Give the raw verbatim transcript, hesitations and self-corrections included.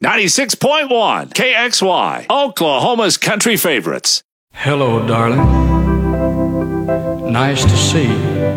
ninety-six point one K X Y, Oklahoma's country favorites. Hello, darling. Nice to see you.